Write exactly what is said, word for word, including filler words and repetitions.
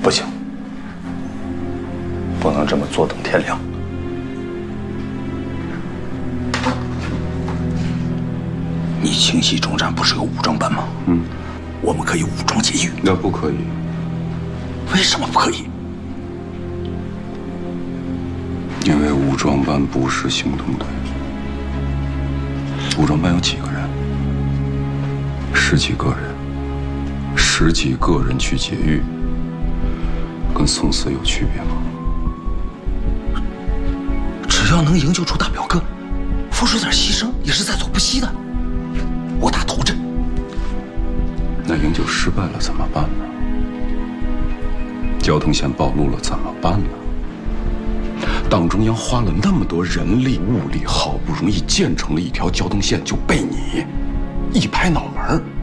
不行，不能这么坐等天亮。你清溪中站不是有武装班吗？嗯，我们可以武装劫狱。 那不可以。 为什么不可以？ 因为武装班不是行动队。武装班有几个人？十几个人。十几个人去劫狱，跟送死有区别吗？ 只要能营救出大表哥，付出点牺牲也是在所不惜的。我打头阵。 那营救失败了怎么办呢？交通线暴露了怎么办呢？党中央花了那么多人力物力，好不容易建成了一条交通线，就被你一拍脑门。